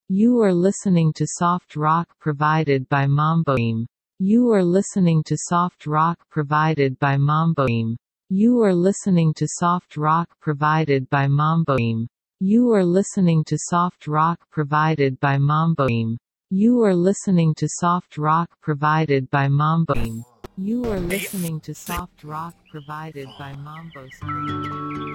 You are listening to soft rock provided by Mamboim. You are listening to soft rock provided by Mamboim. You are listening to soft rock provided by Mamboim. You are listening to soft rock provided by Mamboim. You are listening to soft rock provided by Mamboim. You are listening to soft rock provided by Mambo Screen.